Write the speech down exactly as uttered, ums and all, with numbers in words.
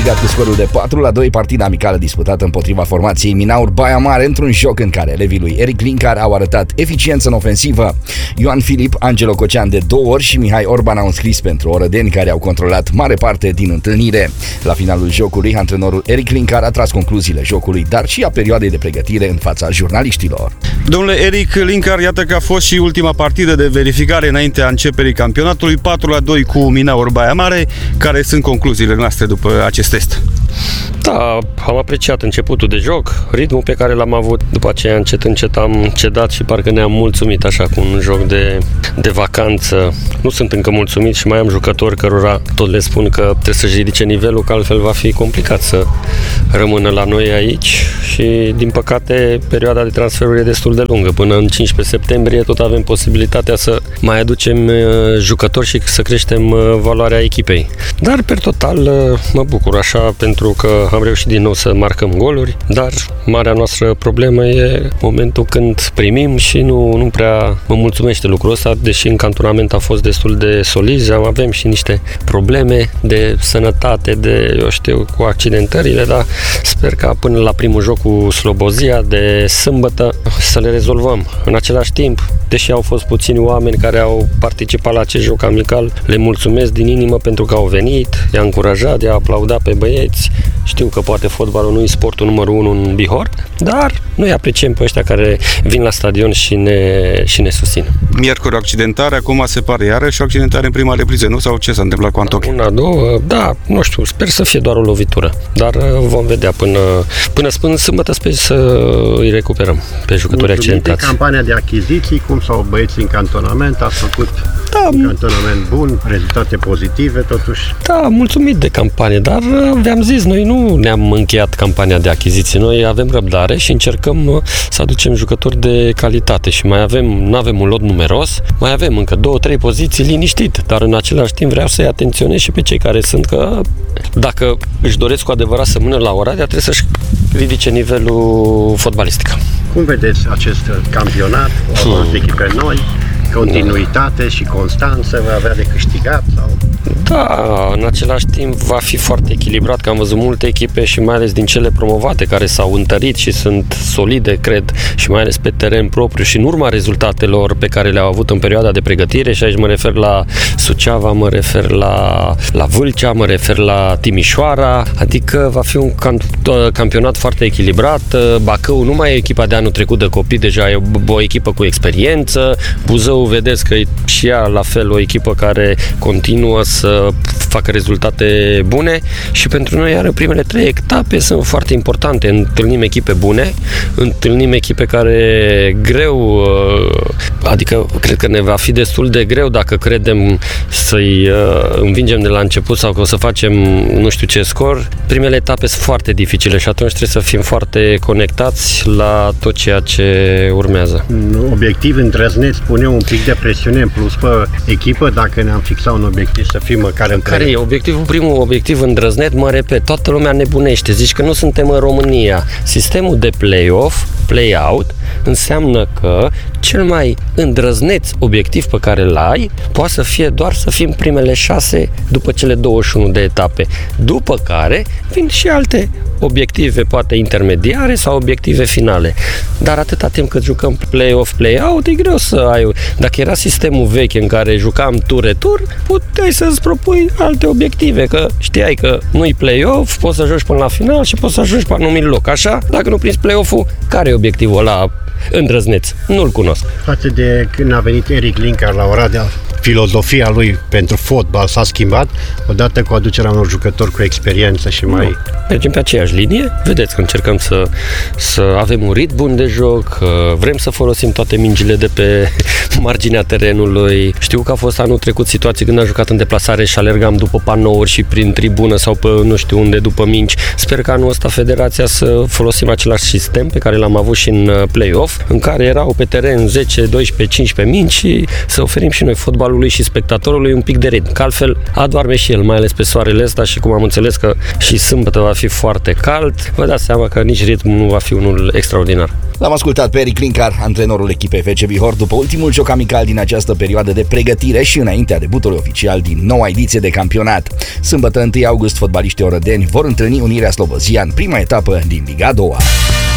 câștigat cu scorul de patru la doi partida amicală disputată împotriva formației Minaur Baia Mare într-un joc în care elevii lui Eric Linkar au arătat eficiență în ofensivă. Ioan Filip, Angelo Cocean de două ori și Mihai Orban au înscris pentru orădeni care au controlat mare parte din întâlnire. La finalul jocului, antrenorul Eric Linkar a tras concluziile jocului, dar și a perioadei de pregătire în fața jurnaliștilor. Domnule Eric Linkar, iată că a fost și ultima partidă de verificare înaintea începerii campionatului, patru la doi cu Minaur Baia Mare. Care sunt concluziile noastre după acest test? Da, am apreciat începutul de joc, ritmul pe care l-am avut, după aceea încet încet am cedat și parcă ne-am mulțumit așa cu un joc de, de vacanță. Nu sunt încă mulțumit și mai am jucători cărora tot le spun că trebuie să-și ridice nivelul, că altfel va fi complicat să rămână la noi aici și din păcate perioada de transferuri e destul de lungă. Până în cincisprezece septembrie tot avem posibilitatea să mai aducem jucători și să creștem valoarea echipei. Dar per total mă bucur așa pentru că am reușit din nou să marcăm goluri, dar marea noastră problemă e momentul când primim și nu, nu prea mă mulțumește lucrul ăsta, deși în cantonament a fost destul de solizi, avem și niște probleme de sănătate, de, eu știu, cu accidentările, dar sper ca până la primul joc cu Slobozia de sâmbătă să le rezolvăm. În același timp, deși au fost puțini oameni care au participat la acest joc amical, le mulțumesc din inimă pentru că au venit, i-a încurajat, i-a aplaudat pe băieți. Știu că poate fotbalul nu e sportul numărul unu în Bihor, dar noi apreciem pe ăștia care vin la stadion și ne, și ne susțin. Miercuri o accidentare, acum se pare iarăși o accidentare în prima repriză, nu? Sau ce s-a întâmplat cu Antochi? Una, două, da, nu știu, sper să fie doar o lovitură, dar vom vedea până, până până sâmbătă sper să îi recuperăm pe jucătorii accidentați. Campania de achiziții, cum s-au băieții în cantonament, ați făcut da, un cantonament bun, rezultate pozitive, totuși. Da, mulțumit de campanie, dar v-am zis, noi nu ne-am încheiat campania de achiziții, noi avem răbdare și încercăm să aducem jucători de calitate și mai avem, nu avem un lot numeros, mai avem încă două, trei poziții liniștit, dar în același timp vreau să-i atenționez și pe cei care sunt, că dacă își doresc cu adevărat să mână la Oradea, trebuie să-și ridice nivelul fotbalistic. Cum vedeți acest campionat? Au hmm. echipe noi, continuitate da. și constanță, va avea de câștigat? Sau? Da, în același timp va fi foarte echilibrat, că am văzut multe echipe și mai ales din cele promovate care s-au întărit și sunt solide, cred, și mai ales pe teren propriu și în urma rezultatelor pe care le-au avut în perioada de pregătire, și aici mă refer la Suceava, mă refer la, la Vâlcea, mă refer la Timișoara, adică va fi un campionat foarte echilibrat. Bacău nu mai e echipa de anul trecut de copii, deja e o echipă cu experiență. Buzău, vedeți că e și ea la fel o echipă care continuă să facă rezultate bune și pentru noi, iar primele trei etape sunt foarte importante. Întâlnim echipe bune, întâlnim echipe care greu, adică cred că ne va fi destul de greu dacă credem să-i învingem de la început sau că o să facem nu știu ce scor. Primele etape sunt foarte dificile și atunci trebuie să fim foarte conectați la tot ceea ce urmează. Obiectiv îndrăzneț, pune un pic de presiune în plus pe echipă dacă ne-am fixat un obiectiv să fim măcar în care e obiectivul? Primul obiectiv îndrăzneț, mă repet, toată lumea nebunește, zici că nu suntem în România. Sistemul de play-off, play-out, înseamnă că cel mai îndrăzneț obiectiv pe care îl ai poate să fie doar să fim primele șase după cele douăzeci și unu de etape, după care vin și alte obiective, poate intermediare sau obiective finale. Dar atâta timp cât jucăm play-off, play-out, e greu să ai. Dacă era sistemul vechi în care jucam tur-retur, puteai să-ți propui alte obiective, că știai că nu-i play-off, poți să joci până la final și poți să ajungi pe anumit loc. Așa, dacă nu prinzi play-off-ul, care e obiectivul ăla îndrăzneț? Nu-l cunosc. Față de când a venit Eric Linkar la Oradea, filozofia lui pentru fotbal s-a schimbat odată cu aducerea unor jucători cu experiență și mai... Nu. Mergem pe aceeași linie, vedeți că încercăm să, să avem un ritm bun de joc, vrem să folosim toate mingile de pe marginea terenului. Știu că a fost anul trecut situații când am jucat în deplasare și alergam după panouri și prin tribună sau pe nu știu unde după mingi. Sper că anul ăsta federația să folosim același sistem pe care l-am avut și în play-off, în care erau pe teren zece, doisprezece, cincisprezece mingi și să oferim și noi fotbal fotbalului și spectatorului un pic de ritm, că altfel adorme și el, mai ales pe soarele ăsta și cum am înțeles că și sâmbătă va fi foarte cald, vă dați seama că nici ritmul nu va fi unul extraordinar. L-am ascultat pe Eric Linkar, antrenorul echipei F C Bihor, după ultimul joc amical din această perioadă de pregătire și înaintea debutului oficial din noua ediție de campionat. Sâmbătă întâi august, fotbaliștii orădeni vor întâlni Unirea Slobozia în prima etapă din Liga a doua.